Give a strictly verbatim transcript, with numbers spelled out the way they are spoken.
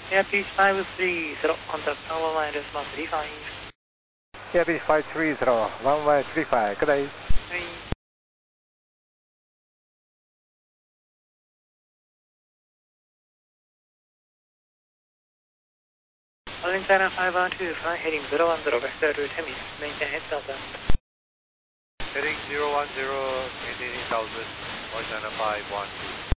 Airbus five three zero, contact one one one three five. Airbus five three zero, one one three five, good day. Calling China five one two, fly heading zero one zero, vector route Hemis, maintain head southbound. Heading zero one zero, maintaining southwest, China five one two.